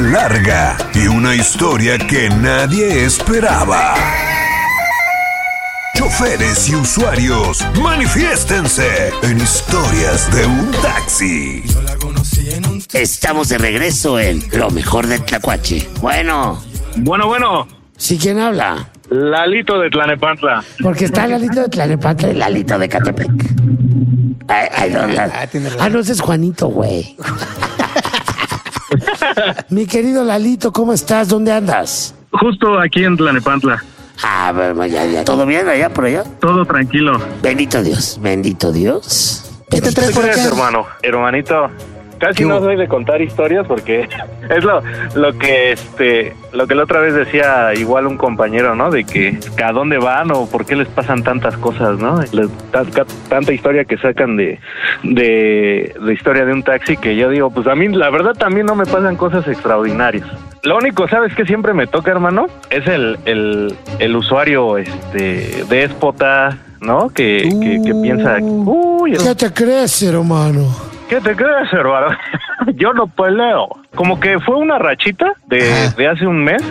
larga y una historia que nadie esperaba. Choferes y usuarios, manifiéstense en Historias de un Taxi. Estamos de regreso en Lo Mejor del Tlacuache. Bueno. ¿Sí, quién habla? Lalito de Tlanepantla. Porque está Lalito de Tlanepantla y Lalito de Catepec. No, ese es Juanito, güey. Mi querido Lalito, ¿cómo estás? ¿Dónde andas? Justo aquí en Tlanepantla. Ah, bueno, ya. ¿Todo bien allá por allá? Todo tranquilo. Bendito Dios. ¿Qué te traes por acá? Hermanito. Casi no soy de contar historias porque es lo que la otra vez decía igual un compañero, ¿no? De que a dónde van o por qué les pasan tantas cosas, ¿no? Tanta historia que sacan de historia de un taxi que yo digo, pues a mí la verdad también no me pasan cosas extraordinarias. Lo único, ¿sabes qué siempre me toca, hermano? Es el usuario déspota, ¿no? Que piensa, ¿qué te crees, hermano? ¿Qué te crees, hermano? Yo no peleo. Como que fue una rachita de hace un mes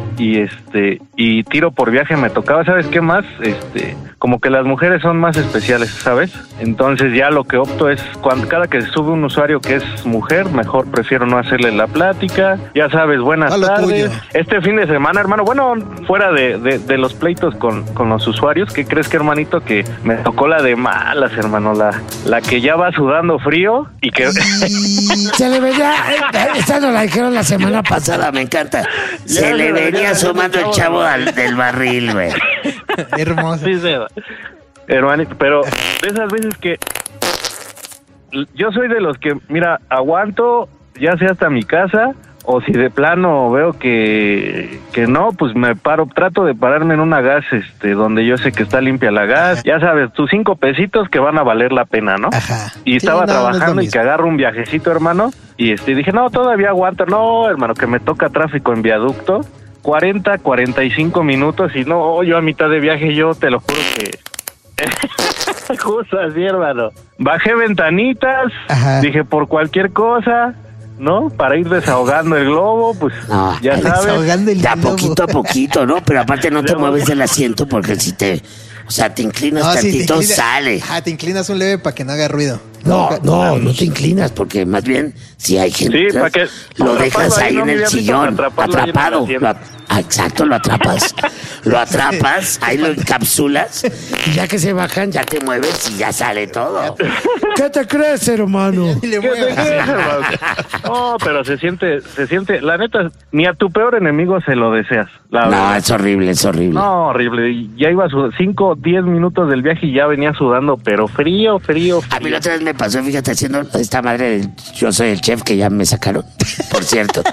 y tiro por viaje me tocaba. ¿Sabes qué más? Como que las mujeres son más especiales, ¿sabes? Entonces ya lo que opto es cada que sube un usuario que es mujer, mejor prefiero no hacerle la plática. Ya sabes, buenas tardes. Este fin de semana, hermano, bueno, fuera de los pleitos con los usuarios, ¿qué crees que, hermanito? Que me tocó la de malas, hermano, la que ya va sudando frío y que... Se le venía... Esta nos la dijeron la semana pasada, me encanta. Se le venía asomando el chavo del barril, güey. Hermoso. Sí, hermanito, pero de esas veces que yo soy de los que, mira, aguanto ya sea hasta mi casa, o si de plano veo que no, pues me paro, trato de pararme en una gas, donde yo sé que está limpia la gas. Ajá. Ya sabes, tus 5 pesitos que van a valer la pena, ¿no? Ajá. Y estaba trabajando y que agarro un viajecito, hermano, y dije, no, todavía aguanto. No, hermano, que me toca tráfico en viaducto, 45 minutos, y no, yo a mitad de viaje, yo te lo juro que... Justo así, hermano. Bajé ventanitas, ajá, dije, por cualquier cosa... ¿no? Para ir desahogando el globo, pues no, ya sabes. De a poquito a poquito, ¿no? Pero aparte no te mueves del asiento porque si te inclinas tantito, sale. Te inclinas un leve para que no haga ruido. No te inclinas porque más bien si hay gente, sí, para que lo dejas ahí en el sillón, atrapado. Exacto, lo atrapas. Lo atrapas, ahí lo encapsulas y ya que se bajan, ya te mueves y ya sale todo. ¿Qué te crees, hermano? ¿Qué te crees, hermano? No, pero se siente, la neta, ni a tu peor enemigo se lo deseas. No, es horrible. No, horrible. Ya iba 5, 10 minutos del viaje y ya venía sudando, pero frío. A mí la otra vez me pasó, fíjate, haciendo esta madre del Yo Soy el Chef, que ya me sacaron, por cierto.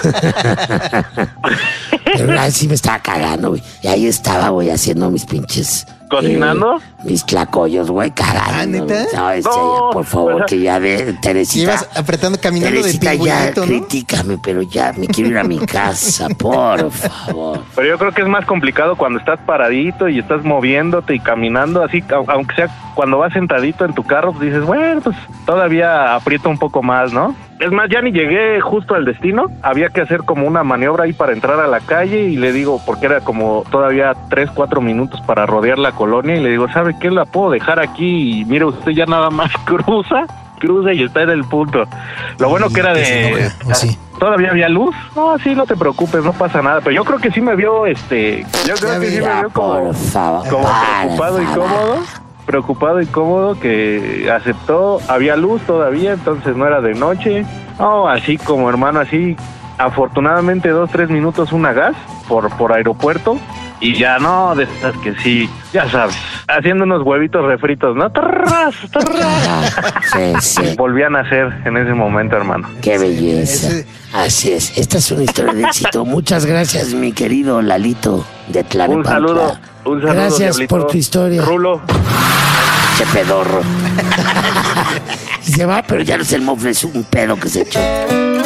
Pero ahí sí me estaba cagando, güey. Y ahí estaba, güey, haciendo mis pinches... ¿Cocinando? Mis tlacoyos, güey, cagando. ¿Neta? No, ya, por favor, que ya de Teresita. Ibas apretando, caminando Teresita, de ya, pingüinito, ¿no? Critícame, pero ya me quiero ir a mi casa, por favor. Pero yo creo que es más complicado cuando estás paradito y estás moviéndote y caminando, así, aunque sea cuando vas sentadito en tu carro, pues dices, bueno, pues todavía aprieto un poco más, ¿no? Es más, ya ni llegué justo al destino, había que hacer como una maniobra ahí para entrar a la calle y le digo, porque era como todavía 3-4 minutos para rodear la colonia, y le digo, ¿sabe qué? La puedo dejar aquí y mire usted, ya nada más cruza y está en el punto. Lo bueno que era sí. ¿Todavía había luz? No, sí, no te preocupes, no pasa nada. Pero yo creo que sí me vio, yo creo que sí me vio como preocupado y cómodo, que aceptó. Había luz todavía, entonces no era de noche. No, así como, hermano, así, afortunadamente 2-3 minutos una gas por aeropuerto. Y ya no, de esas que sí, ya sabes, haciendo unos huevitos refritos, ¿no? ¡Tarras! Sí. Volvían a hacer en ese momento, hermano. ¡Qué belleza! Así es, esta es una historia de éxito. Muchas gracias, mi querido Lalito de Tlanepantla. Un saludo. Gracias, Diablito. por tu historia. Rulo. ¡Qué pedorro! Y se va, pero ya no es el mofle, es un pedo que se echó.